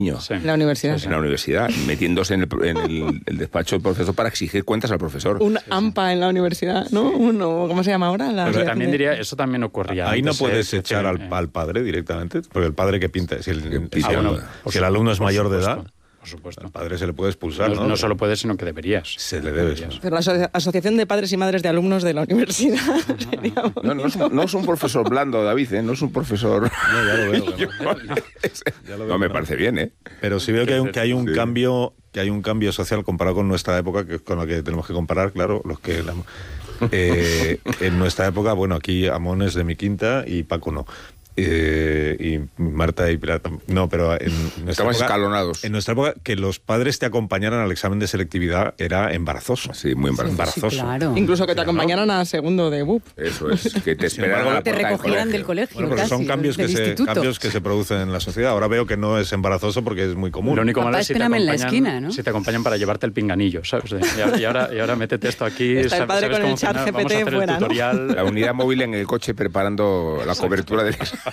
Sí. En la universidad. En la universidad, metiéndose en el despacho del profesor para exigir cuentas al profesor. Un AMPA en la universidad, ¿no? ¿Cómo se llama ahora? Pero también diría, eso también ocurría. Ahí antes, no puedes echar al padre directamente, porque el padre que pinta, si el alumno es mayor de edad, por supuesto. Al padre se le puede expulsar, ¿no? No solo puedes, sino que deberías. Se le debe expulsar. Pero la Asociación de Padres y Madres de Alumnos de la Universidad. No es un profesor blando, David, ¿eh? No es un profesor... No, ya lo veo. No me parece bien, ¿eh? Pero sí veo que hay un cambio, social comparado con nuestra época, que es con lo que tenemos que comparar, claro, los que... en nuestra época, bueno, aquí Amón es de mi quinta y Paco no. Y Marta y Pilar no, pero en nuestra época, escalonados. En nuestra época, que los padres te acompañaran al examen de selectividad era embarazoso. Sí, muy embarazoso. Sí, claro. Incluso que te acompañaran a segundo de BUP. Eso es, que te esperaran. Te recogieran del colegio. Bueno, pero son cambios que se producen en la sociedad. Ahora veo que no es embarazoso porque es muy común. Lo único malo es si te acompañan, en la esquina, ¿no? si te acompañan para llevarte el pinganillo, ¿sabes? Y ahora métete esto aquí. Está el padre con el chat GPT vamos a hacer fuera, el tutorial. La unidad móvil en el coche preparando la cobertura del examen.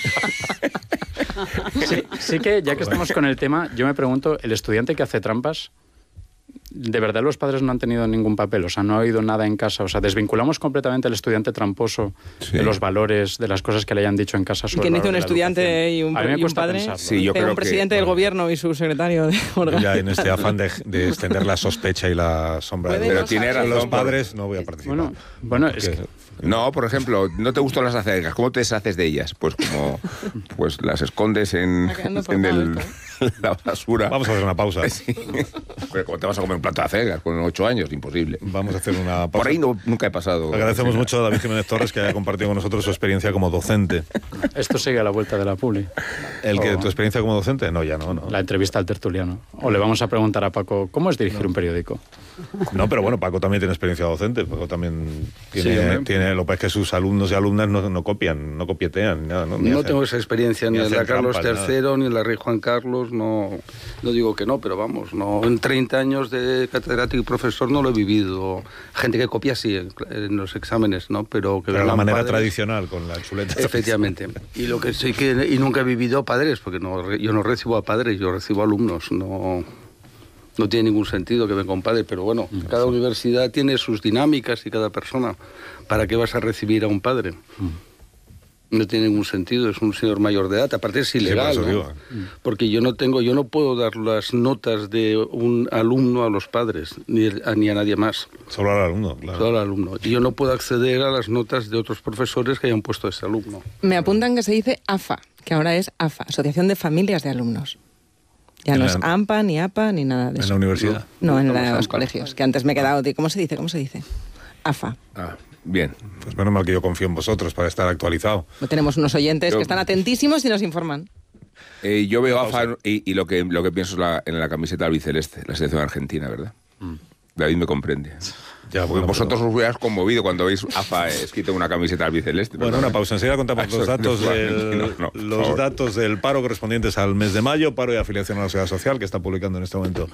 Sí que, ya que estamos con el tema, yo me pregunto, ¿el estudiante que hace trampas, de verdad los padres no han tenido ningún papel? O sea, no ha oído nada en casa. O sea, desvinculamos completamente al estudiante tramposo de los valores, de las cosas que le hayan dicho en casa sobre ¿Quién hizo un estudiante y un padre? Pensarlo, sí, yo creo un presidente del gobierno y su secretario de órgano. Ya en este afán de extender la sospecha y la sombra de Pero tiene razón, los padres, no voy a participar. Bueno, es que... No, por ejemplo, no te gustan las acelgas. ¿Cómo te deshaces de ellas? Pues pues las escondes en la basura. Vamos a hacer una pausa. Sí. ¿Cómo te vas a comer un plato de acelgas con 8 años? Imposible. Vamos a hacer una pausa. Por ahí nunca he pasado. Agradecemos mucho a David Jiménez Torres que haya compartido con nosotros su experiencia como docente. Esto sigue a la vuelta de la publi. ¿Tu experiencia como docente? No, ya no. La entrevista al tertuliano. O le vamos a preguntar a Paco, ¿cómo es dirigir un periódico? No, pero bueno, Paco también tiene experiencia docente. Paco también tiene lo que es que sus alumnos y alumnas no copian, no copietean. No tengo esa experiencia ni en la Carlos III ni en la Rey Juan Carlos. No digo que no, pero vamos, no, en 30 años de catedrático y profesor no lo he vivido. Gente que copia sí en los exámenes, ¿no? Pero la manera tradicional, con la chuleta. Efectivamente. Y lo que sí que y nunca he vivido padres, porque yo no recibo a padres, yo recibo alumnos. No tiene ningún sentido que venga un padre, pero bueno, cada universidad tiene sus dinámicas y cada persona. ¿Para qué vas a recibir a un padre? No tiene ningún sentido, es un señor mayor de edad, aparte es ilegal, ¿no? Porque yo no puedo dar las notas de un alumno a los padres, ni a nadie más. Solo al alumno, claro. Solo al alumno. Y yo no puedo acceder a las notas de otros profesores que hayan puesto a ese alumno. Me apuntan que se dice AFA, que ahora es AFA, Asociación de Familias de Alumnos. Ya no es AMPA, ni APA, ni nada de eso. ¿En la universidad? No, en los colegios, que antes me he quedado... ¿Cómo se dice? AFA. Bien. Pues menos mal que yo confío en vosotros para estar actualizado. Tenemos unos oyentes que están atentísimos y nos informan. Yo veo AFA y lo que pienso es en la camiseta albiceleste, la selección argentina, ¿verdad? David me comprende. Ya, porque vosotros os hubieras conmovido cuando veis AFA escrito en una camiseta albiceleste. Bueno, una pausa. Enseguida contamos los datos del paro correspondientes al mes de mayo, paro y afiliación a la Seguridad Social, que está publicando en este momento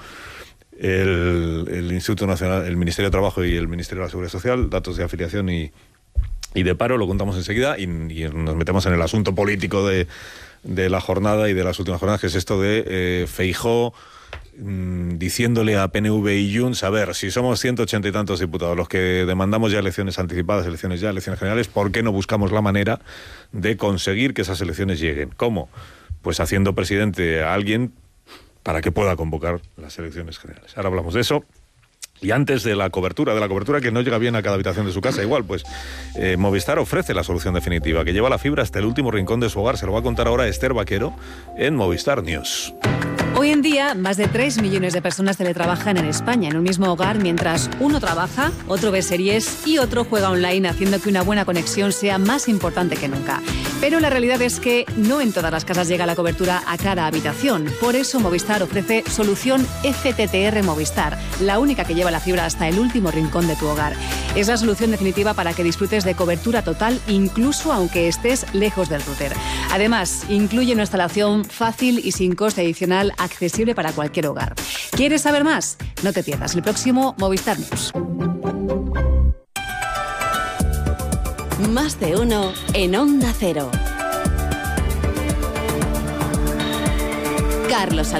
el Instituto Nacional, el Ministerio de Trabajo y el Ministerio de la Seguridad Social, datos de afiliación y de paro, lo contamos enseguida y nos metemos en el asunto político de la jornada y de las últimas jornadas, que es esto de Feijóo diciéndole a PNV y Junts, a ver, si somos 180 y tantos diputados los que demandamos ya elecciones anticipadas, elecciones generales, ¿por qué no buscamos la manera de conseguir que esas elecciones lleguen? ¿Cómo? Pues haciendo presidente a alguien para que pueda convocar las elecciones generales. Ahora hablamos de eso. Y antes de la cobertura que no llega bien a cada habitación de su casa, igual, pues Movistar ofrece la solución definitiva, que lleva la fibra hasta el último rincón de su hogar. Se lo va a contar ahora Esther Vaquero en Movistar News. Hoy en día, más de 3 millones de personas teletrabajan en España en un mismo hogar, mientras uno trabaja, otro ve series y otro juega online, haciendo que una buena conexión sea más importante que nunca. Pero la realidad es que no en todas las casas llega la cobertura a cada habitación. Por eso Movistar ofrece solución FTTR Movistar, la única que lleva la fibra hasta el último rincón de tu hogar. Es la solución definitiva para que disfrutes de cobertura total, incluso aunque estés lejos del router. Además, incluye una instalación fácil y sin coste adicional, accesible para cualquier hogar. ¿Quieres saber más? No te pierdas el próximo Movistar News. Más de uno en Onda Cero. Carlos